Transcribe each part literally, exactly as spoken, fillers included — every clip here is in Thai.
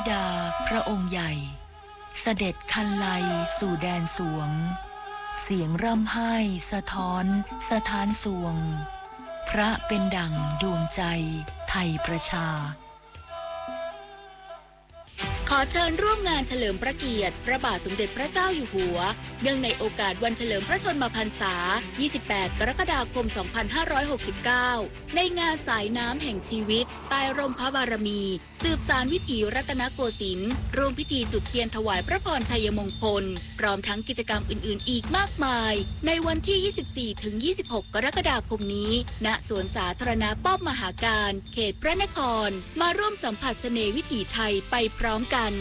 ดาพระองค์ใหญ่เสด็จคันไลสู่แดนสวงเสียงร่ำไห้สะท้อนสถานสวงพระเป็นดั่งดวงใจไทยประชาขอเชิญร่วมงานเฉลิมพระเกียรติพระบาทสมเด็จพระเจ้าอยู่หัวเนื่องในโอกาสวันเฉลิมพระชนมพรรษายี่สิบแปดกรกฎาคมสองพันห้าร้อยหกสิบเก้าในงานสายน้ำแห่งชีวิตใต้ร่มพระบารมีสืบสานวิถีรัตนโกสินทร์ร่วมพิธีจุดเทียนถวายพระพรชัยมงคลพร้อมทั้งกิจกรรมอื่นๆอีกมากมายในวันที่ ยี่สิบสี่ถึงยี่สิบหก กรกฎาคมนี้ณสวนสาธารณะป้อมมหาการเขตพระนครมาร่วมสัมผัสเสน่ห์วิถีไทยไปพร้อมกัน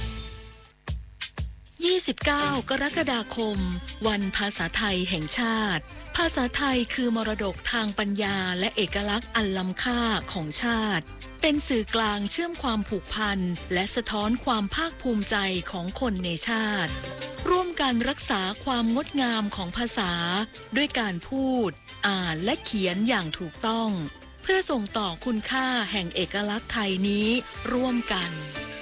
ยี่สิบเก้ากรกฎาคมวันภาษาไทยแห่งชาติภาษาไทยคือมรดกทางปัญญาและเอกลักษณ์อันล้ำค่าของชาติเป็นสื่อกลางเชื่อมความผูกพันและสะท้อนความภาคภูมิใจของคนในชาติร่วมกันรักษาความงดงามของภาษาด้วยการพูดอ่านและเขียนอย่างถูกต้องเพื่อส่งต่อคุณค่าแห่งเอกลักษณ์ไทยนี้ร่วมกัน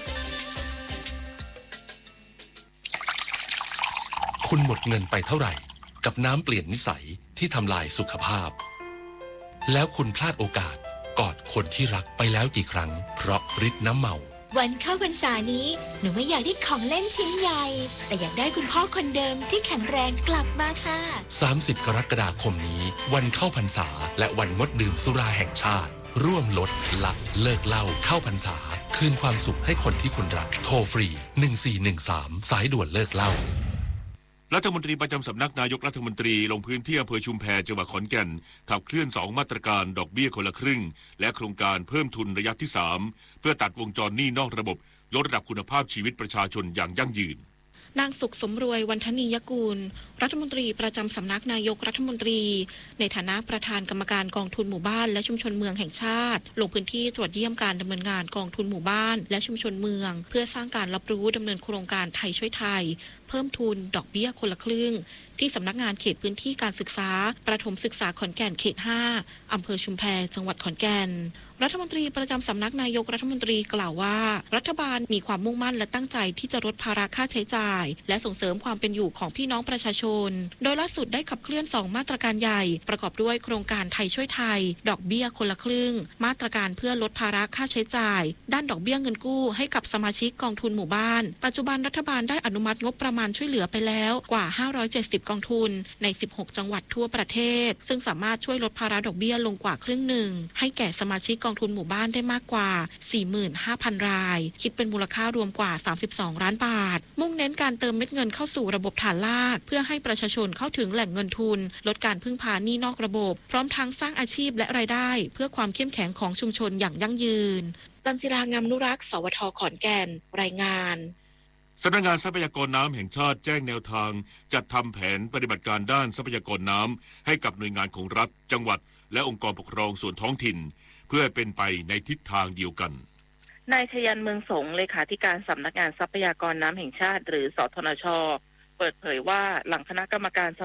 คุณหมดเงินไปเท่าไหร่กับน้ำเปลี่ยนนิสัยที่ทำลายสุขภาพแล้วคุณพลาดโอกาสกอดคนที่รักไปแล้วกี่ครั้งเพราะฤทธิ์น้ำเมาวันเข้าพรรษานี้หนูไม่อยากได้ของเล่นชิ้นใหญ่แต่อยากได้คุณพ่อคนเดิมที่แข็งแรงกลับมาค่ะสามสิบกรกฎาคมนี้วันเข้าพรรษาและวันงดดื่มสุราแห่งชาติร่วมลดละเลิกเหล้าเข้าพรรษาคืนความสุขให้คนที่คุณรักโทรฟรีหนึ่งสี่หนึ่งสามสายด่วนเลิกเหล้ารัฐมนตรีประจำสำนักนายกรัฐมนตรีลงพื้นที่อำเภอชุมแพจังหวัดขอนแก่นขับเคลื่อนสองมาตรการดอกเบี้ยคนละครึ่งและโครงการเพิ่มทุนระยะที่สามเพื่อตัดวงจรหนี้นอกระบบยกระดับคุณภาพชีวิตประชาชนอย่างยั่งยืนนางสุขสมรวยวันธนียกูลรัฐมนตรีประจำสำนักนายกรัฐมนตรีในฐานะประธานกรรมการกองทุนหมู่บ้านและชุมชนเมืองแห่งชาติลงพื้นที่ตรวจเยี่ยมการดำเนินงานกองทุนหมู่บ้านและชุมชนเมืองเพื่อสร้างการรับรู้ดำเนินโครงการไทยช่วยไทยเพิ่มทุนดอกเบี้ยคนละครึ่งที่สำนักงานเขตพื้นที่การศึกษาประถมศึกษาขอนแก่นเขตห้าอำเภอชุมแพจังหวัดขอนแก่นรัฐมนตรีประจำสำนักนายกรัฐมนตรีกล่าวว่ารัฐบาลมีความมุ่งมั่นและตั้งใจที่จะลดภาระค่าใช้จ่ายและส่งเสริมความเป็นอยู่ของพี่น้องประชาชนโดยล่าสุดได้ขับเคลื่อนสองมาตรการใหญ่ประกอบด้วยโครงการไทยช่วยไทยดอกเบี้ยคนละครึ่งมาตรการเพื่อลดภาระค่าใช้จ่ายด้านดอกเบี้ยเงินกู้ให้กับสมาชิกกองทุนหมู่บ้านปัจจุบันรัฐบาลได้อนุมัติงบประมาณช่วยเหลือไปแล้วกว่าห้าร้อยเจ็ดสิบกองทุนในสิบหกจังหวัดทั่วประเทศซึ่งสามารถช่วยลดภาระดอกเบี้ยลงกว่าครึ่งหนึ่งให้แก่สมาชิกกองทุนหมู่บ้านได้มากกว่า สี่หมื่นห้าพัน รายคิดเป็นมูลค่ารวมกว่าสามสิบสองล้านบาทมุ่งเน้นการเติมเม็ดเงินเข้าสู่ระบบฐานรากเพื่อให้ประชาชนเข้าถึงแหล่งเงินทุนลดการพึ่งพาหนี้นอกระบบพร้อมทั้งสร้างอาชีพและรายได้เพื่อความเข้มแข็งของชุมชนอย่างยั่งยืนจันจิรางามนุรักษ์สวทขอนแก่นรายงานสำนักงานทรัพยากรน้ำแห่งชาติแจ้งแนวทางจัดทำแผนปฏิบัติการด้านทรัพยากรน้ำให้กับหน่วยงานของรัฐจังหวัดและองค์กรปกครองส่วนท้องถิ่นเพื่อเป็นไปในทิศทางเดียวกันนายชยันเมืองสงเลขาธิการสำนักงานทรัพยากรน้ำแห่งชาติหรือสทนช.เปิดเผยว่าหลังคณะกรรมการทรั